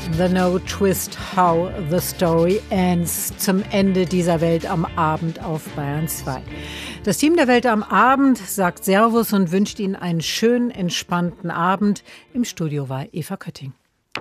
The No Twist How the Story Ends zum Ende dieser Welt am Abend auf Bayern 2. Das Team der Welt am Abend sagt Servus und wünscht Ihnen einen schönen, entspannten Abend. Im Studio war Eva Kötting.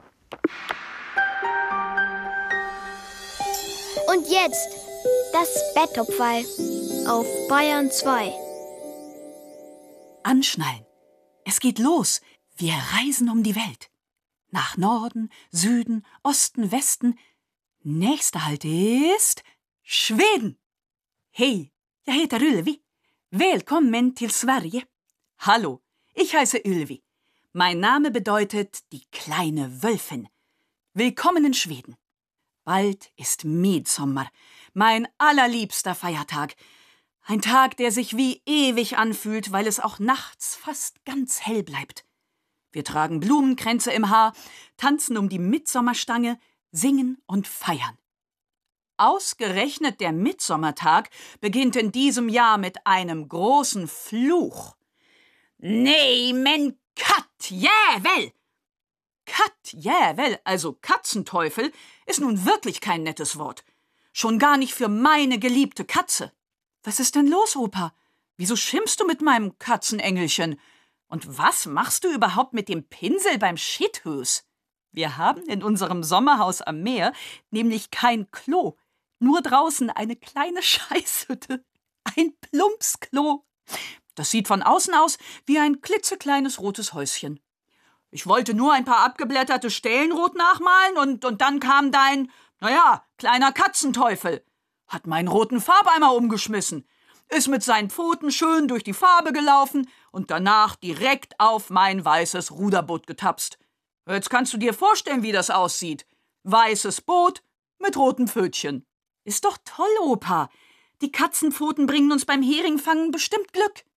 Und jetzt das Betttopfei auf Bayern 2. Anschnallen. Es geht los. Wir reisen um die Welt. Nach Norden, Süden, Osten, Westen. Nächster Halt ist Schweden. Hej, jag heter Ylvi. Välkommen till Sverige. Hallo, ich heiße Ylvi. Mein Name bedeutet die kleine Wölfin. Willkommen in Schweden. Bald ist Midsommar, mein allerliebster Feiertag. Ein Tag, der sich wie ewig anfühlt, weil es auch nachts fast ganz hell bleibt. Wir tragen Blumenkränze im Haar, tanzen um die Mitsommerstange, singen und feiern. Ausgerechnet der Mitsommertag beginnt in diesem Jahr mit einem großen Fluch. Nee, men kattjävel! Kattjävel, also Katzenteufel, ist nun wirklich kein nettes Wort. Schon gar nicht für meine geliebte Katze. Was ist denn los, Opa? Wieso schimpfst du mit meinem Katzenengelchen? Und was machst du überhaupt mit dem Pinsel beim Shithus? Wir haben in unserem Sommerhaus am Meer nämlich kein Klo, nur draußen eine kleine Scheißhütte. Ein Plumpsklo. Das sieht von außen aus wie ein klitzekleines rotes Häuschen. Ich wollte nur ein paar abgeblätterte Stellen rot nachmalen und dann kam dein, kleiner Katzenteufel. Hat meinen roten Farbeimer umgeschmissen, ist mit seinen Pfoten schön durch die Farbe gelaufen und danach direkt auf mein weißes Ruderboot getapst. Jetzt kannst du dir vorstellen, wie das aussieht. Weißes Boot mit roten Pfötchen. Ist doch toll, Opa. Die Katzenpfoten bringen uns beim Heringfangen bestimmt Glück.